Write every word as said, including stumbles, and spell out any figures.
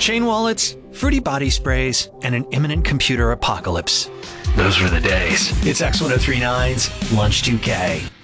chain wallets, fruity body sprays, and an imminent computer apocalypse. Those were the days. It's X ten thirty-nine's Lunch two K.